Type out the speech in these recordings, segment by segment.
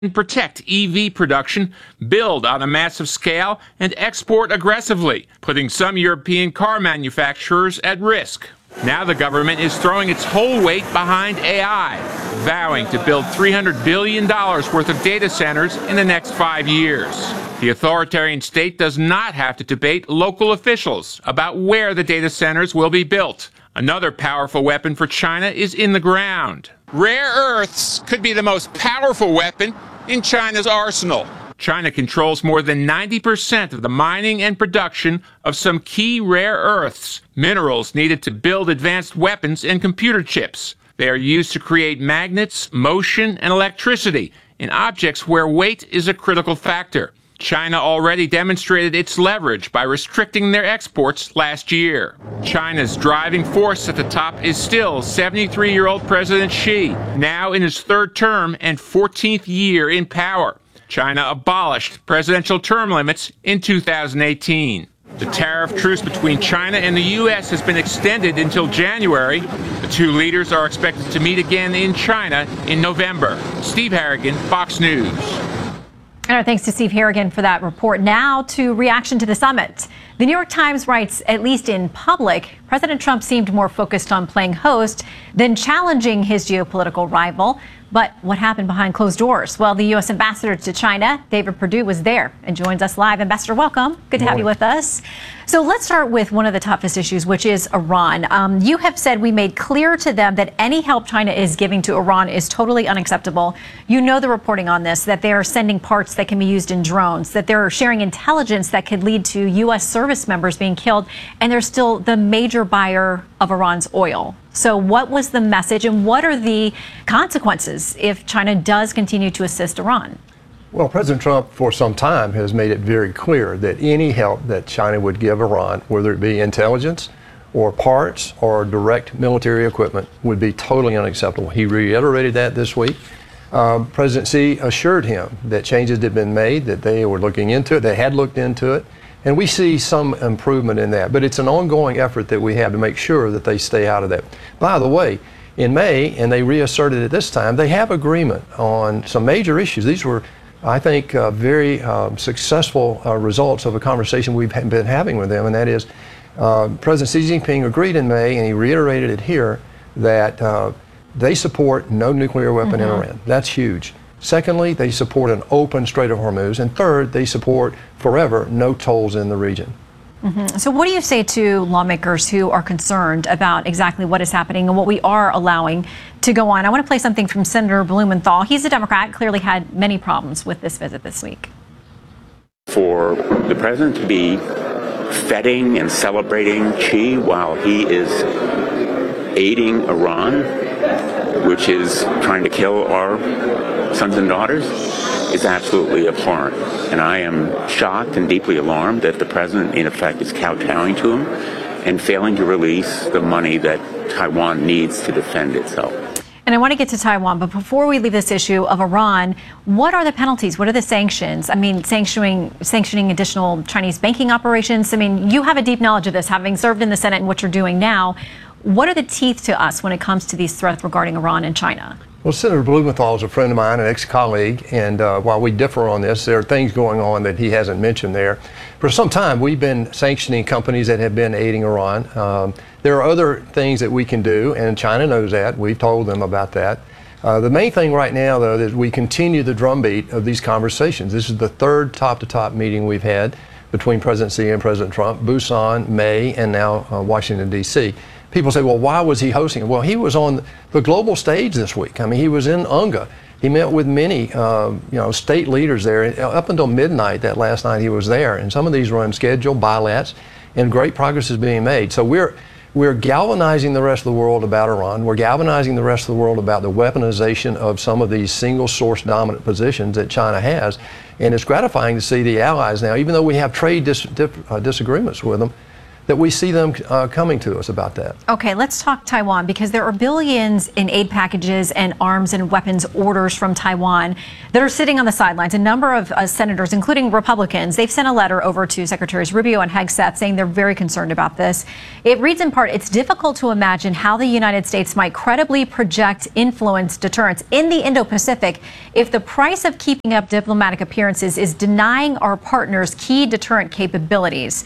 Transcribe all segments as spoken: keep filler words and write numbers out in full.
and protect E V production, build on a massive scale, and export aggressively, putting some European car manufacturers at risk. Now the government is throwing its whole weight behind A I, vowing to build three hundred billion dollars worth of data centers in the next five years. The authoritarian state does not have to debate local officials about where the data centers will be built. Another powerful weapon for China is in the ground. Rare earths could be the most powerful weapon in China's arsenal. China controls more than ninety percent of the mining and production of some key rare earths, minerals needed to build advanced weapons and computer chips. They are used to create magnets, motion, and electricity in objects where weight is a critical factor. China already demonstrated its leverage by restricting their exports last year. China's driving force at the top is still seventy-three-year-old President Xi, now in his third term and fourteenth year in power. China abolished presidential term limits in two thousand eighteen. The tariff truce between China and the U S has been extended until January. The two leaders are expected to meet again in China in November. Steve Harrigan, Fox News. All right, thanks to Steve Harrigan for that report. Now to reaction to the summit. The New York Times writes, at least in public, President Trump seemed more focused on playing host than challenging his geopolitical rival. But what happened behind closed doors? Well, the U S ambassador to China, David Perdue, was there and joins us live. Ambassador, welcome. Good to have you with us. So let's start with one of the toughest issues, which is Iran. Um, you have said we made clear to them that any help China is giving to Iran is totally unacceptable. You know the reporting on this, that they are sending parts that can be used in drones, that they're sharing intelligence that could lead to U S service members being killed, and they're still the major buyer of Iran's oil. So what was the message and what are the consequences if China does continue to assist Iran? Well, President Trump for some time has made it very clear that any help that China would give Iran, whether it be intelligence or parts or direct military equipment, would be totally unacceptable. He reiterated that this week. Um, President Xi assured him that changes had been made, that they were looking into it, they had looked into it. And we see some improvement in that, but it's an ongoing effort that we have to make sure that they stay out of that. By the way, in May, and they reasserted it this time, they have agreement on some major issues. These were, I think, uh, very uh, successful uh, results of a conversation we've been having with them, and that is uh, President Xi Jinping agreed in May, and he reiterated it here, that uh, they support no nuclear weapon mm-hmm. in Iran. That's huge. Secondly, they support an open Strait of Hormuz. And third, they support forever no tolls in the region. Mm-hmm. So what do you say to lawmakers who are concerned about exactly what is happening and what we are allowing to go on? I want to play something from Senator Blumenthal. He's a Democrat, clearly had many problems with this visit this week. For the president to be feting and celebrating Xi while he is aiding Iran, which is trying to kill our sons and daughters, is absolutely abhorrent. And I am shocked and deeply alarmed that the president, in effect, is kowtowing to him and failing to release the money that Taiwan needs to defend itself. And I want to get to Taiwan, but before we leave this issue of Iran, what are the penalties? What are the sanctions? I mean, sanctioning, sanctioning additional Chinese banking operations. I mean, you have a deep knowledge of this, having served in the Senate and what you're doing now. What are the teeth to us when it comes to these threats regarding Iran and China? Well, Senator Blumenthal is a friend of mine, an ex-colleague, and uh, while we differ on this, there are things going on that he hasn't mentioned there. For some time, we've been sanctioning companies that have been aiding Iran. Um, there are other things that we can do, and China knows that. We've told them about that. Uh, the main thing right now, though, is we continue the drumbeat of these conversations. This is the third top-to-top meeting we've had between President Xi and President Trump, Busan, May, and now uh, Washington, D C People say, well, why was he hosting it? Well, he was on the global stage this week. I mean, he was in UNGA. He met with many, uh, you know, state leaders there. Up until midnight that last night he was there. And some of these were unscheduled, bilats, and great progress is being made. So we're, we're galvanizing the rest of the world about Iran. We're galvanizing the rest of the world about the weaponization of some of these single-source dominant positions that China has. And it's gratifying to see the allies now, even though we have trade dis- dis- uh, disagreements with them, that we see them uh, coming to us about that. Okay, let's talk Taiwan, because there are billions in aid packages and arms and weapons orders from Taiwan that are sitting on the sidelines. A number of uh, senators, including Republicans, they've sent a letter over to Secretaries Rubio and Hegseth saying they're very concerned about this. It reads in part, it's difficult to imagine how the United States might credibly project influence deterrence in the Indo-Pacific if the price of keeping up diplomatic appearances is denying our partners key deterrent capabilities.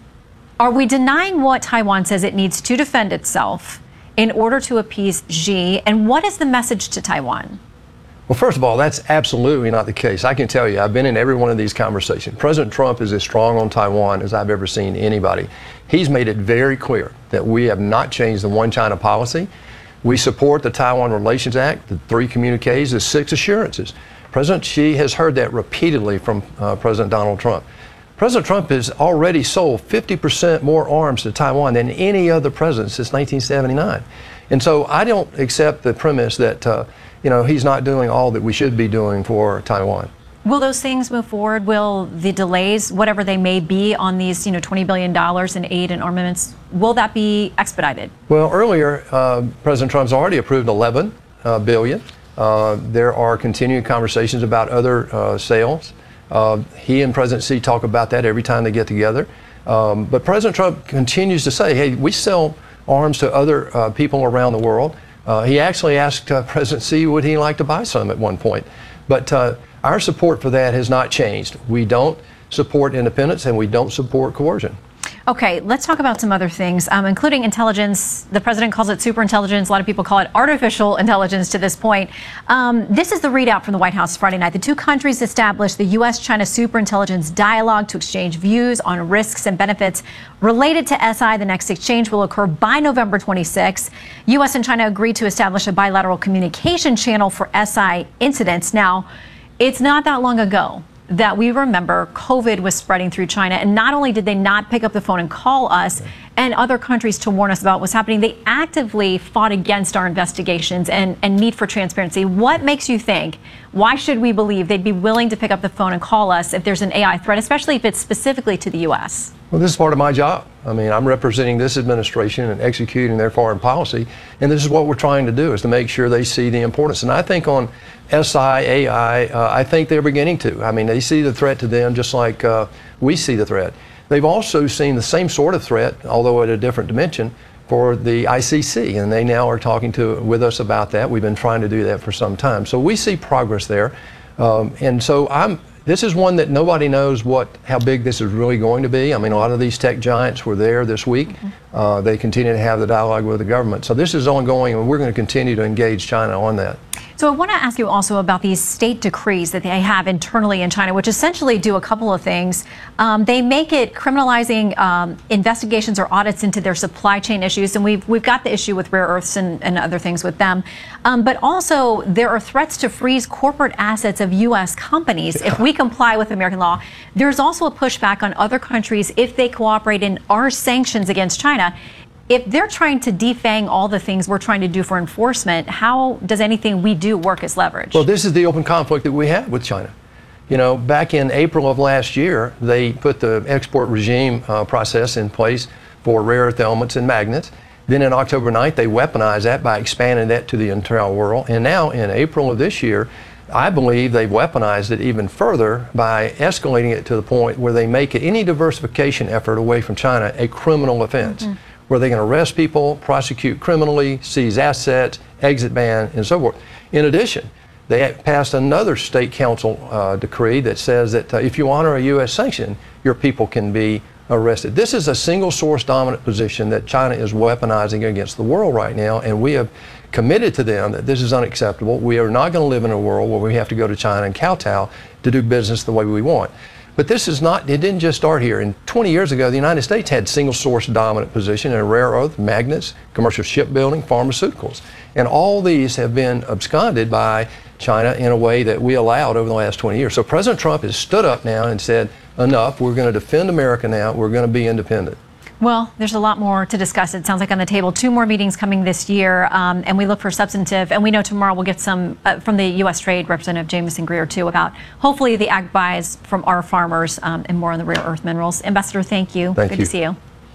Are we denying what Taiwan says it needs to defend itself in order to appease Xi? And what is the message to Taiwan? Well, first of all, that's absolutely not the case. I can tell you, I've been in every one of these conversations. President Trump is as strong on Taiwan as I've ever seen anybody. He's made it very clear that we have not changed the One China policy. We support the Taiwan Relations Act, the three communiques, the six assurances. President Xi has heard that repeatedly from uh, President Donald Trump. President Trump has already sold fifty percent more arms to Taiwan than any other president since nineteen seventy-nine. And so I don't accept the premise that, uh, you know, he's not doing all that we should be doing for Taiwan. Will those things move forward? Will the delays, whatever they may be on these, you know, twenty billion dollars in aid and armaments, will that be expedited? Well, earlier, uh, President Trump's already approved eleven uh, billion. Uh, there are continuing conversations about other uh, sales. Uh, he and President Xi talk about that every time they get together. Um, but President Trump continues to say, hey, we sell arms to other uh, people around the world. Uh, he actually asked uh, President Xi would he like to buy some at one point. But uh, our support for that has not changed. We don't support independence and we don't support coercion. Okay, let's talk about some other things, um, including intelligence. The president calls it superintelligence. A lot of people call it artificial intelligence to this point. Um, this is the readout from the White House Friday night. The two countries established the U S China superintelligence dialogue to exchange views on risks and benefits related to S I. The next exchange will occur by November twenty-sixth. U S and China agreed to establish a bilateral communication channel for S I incidents. Now, it's not that long ago that we remember COVID was spreading through China. And not only did they not pick up the phone and call us and other countries to warn us about what's happening, they actively fought against our investigations and, and need for transparency. What makes you think, why should we believe they'd be willing to pick up the phone and call us if there's an A I threat, especially if it's specifically to the U S? Well, this is part of my job. I mean, I'm representing this administration and executing their foreign policy, and this is what we're trying to do, is to make sure they see the importance. And I think on S I, A I, uh, I think they're beginning to. I mean, they see the threat to them just like uh, we see the threat. They've also seen the same sort of threat, although at a different dimension, for the I C C, and they now are talking to with us about that. We've been trying to do that for some time. So we see progress there. Um, and so I'm This is one that nobody knows what how big this is really going to be. I mean, a lot of these tech giants were there this week. Mm-hmm. uh, they continue to have the dialogue with the government. So this is ongoing, and we're going to continue to engage China on that. So I want to ask you also about these state decrees that they have internally in China, which essentially do a couple of things. Um, they make it criminalizing um, investigations or audits into their supply chain issues, and we've we've got the issue with rare earths and, and other things with them. Um, but also there are threats to freeze corporate assets of U S companies if we comply with American law. There's also a pushback on other countries if they cooperate in our sanctions against China. If they're trying to defang all the things we're trying to do for enforcement, how does anything we do work as leverage? Well, this is the open conflict that we have with China. You know, back in April of last year, they put the export regime uh, process in place for rare earth elements and magnets. Then in October ninth, they weaponized that by expanding that to the entire world. And now in April of this year, I believe they've weaponized it even further by escalating it to the point where they make any diversification effort away from China a criminal offense. Mm-hmm. Where they can arrest people, prosecute criminally, seize assets, exit ban, and so forth. In addition, they passed another state council uh, decree that says that uh, if you honor a U S sanction, your people can be arrested. This is a single source dominant position that China is weaponizing against the world right now, and we have committed to them that this is unacceptable. We are not going to live in a world where we have to go to China and kowtow to do business the way we want. But this is not, it didn't just start here. And twenty years ago, the United States had single source dominant position in rare earth, magnets, commercial shipbuilding, pharmaceuticals. And all these have been absconded by China in a way that we allowed over the last twenty years. So President Trump has stood up now and said, enough, we're going to defend America now, we're going to be independent. Well, there's a lot more to discuss. It sounds like on the table, two more meetings coming this year, um, and we look for substantive. And we know tomorrow we'll get some uh, from the U S Trade Representative Jamieson Greer, too, about hopefully the ag buys from our farmers um, and more on the rare earth minerals. Ambassador, thank you. Thank Good you. to see you.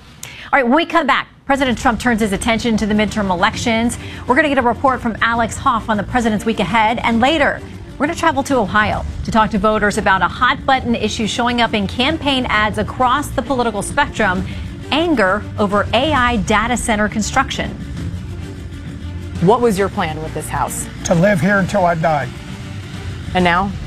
All right, when we come back, President Trump turns his attention to the midterm elections. We're going to get a report from Alex Hoff on the president's week ahead. And later, we're going to travel to Ohio to talk to voters about a hot-button issue showing up in campaign ads across the political spectrum: anger over A I data center construction. What was your plan with this house? To live here until I died. And now